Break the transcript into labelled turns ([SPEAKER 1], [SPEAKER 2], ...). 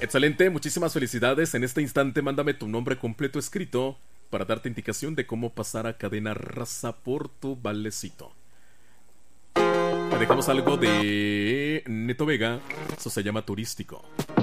[SPEAKER 1] Excelente, muchísimas felicidades. En este instante mándame tu nombre completo escrito para darte indicación de cómo pasar a cadena raza por tu valecito. Le dejamos algo de Neto Vega, eso se llama Turístico.